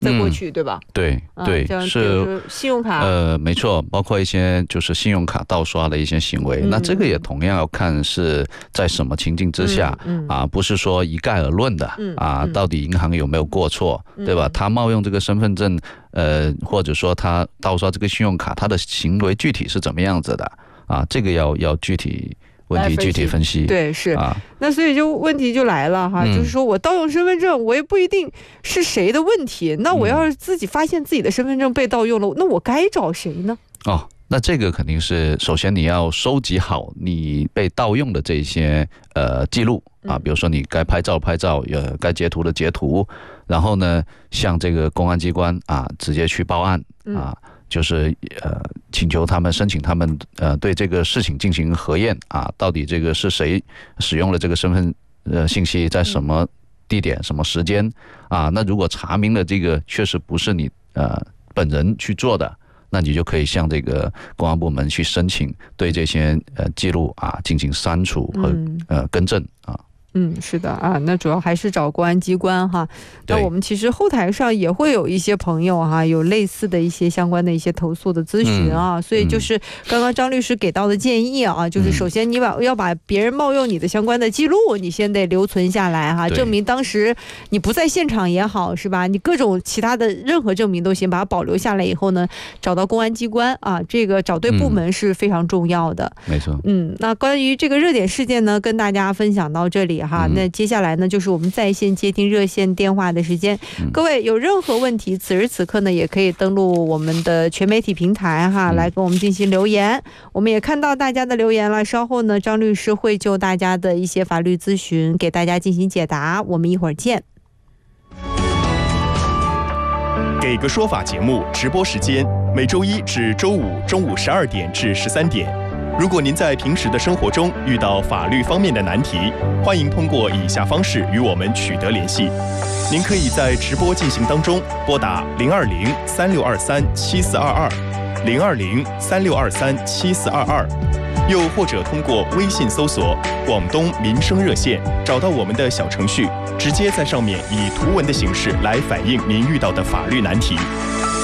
在过去，对吧？ 对对， 是信用卡， 没错，包括一些就是信用卡盗刷的一些行为，那这个也同样要看是在什么情境之下啊，不是说一概而论的啊，到底银行有没有过错，对吧？他冒用这个身份证，或者说他盗刷这个信用卡，他的行为具体是怎么样子的啊？这个要具体。问题具体分析， 对，是那所以就问题就来了哈，就是说我盗用身份证，我也不一定是谁的问题，那我要是自己发现自己的身份证被盗用了，那我该找谁呢？ 那这个肯定是首先你要收集好你被盗用的这些记录啊，比如说你该拍照拍照，该截图的截图，然后呢向这个公安机关啊直接去报案啊。就是请求他们申请他们对这个事情进行核验啊，到底这个是谁使用了这个身份信息，在什么地点、什么时间啊？那如果查明了这个确实不是你本人去做的，那你就可以向这个公安部门去申请对这些记录啊进行删除和更正啊。 是的啊，那主要还是找公安机关哈。那我们其实后台上也会有一些朋友哈，有类似的一些相关的一些投诉的咨询啊，所以就是刚刚张律师给到的建议啊，就是首先你要把别人冒用你的相关的记录，你先得留存下来哈，证明当时你不在现场也好，是吧？你各种其他的任何证明都行，把它保留下来以后呢，找到公安机关啊，这个找对部门是非常重要的。 没错。 那关于这个热点事件呢，跟大家分享到这里。那接下来呢就是我们在线接听热线电话的时间，各位有任何问题此时此刻呢也可以登录我们的全媒体平台来跟我们进行留言。我们也看到大家的留言了，稍后呢张律师会就大家的一些法律咨询给大家进行解答，我们一会儿见。 给个说法节目直播时间每周一至周五中午12点至13点。如果您在平时的生活中遇到法律方面的难题，欢迎通过以下方式与我们取得联系。您可以在直播进行当中拨打020-3623-7422 020-3623-7422，又或者通过微信搜索广东民生热线，找到我们的小程序，直接在上面以图文的形式来反映您遇到的法律难题。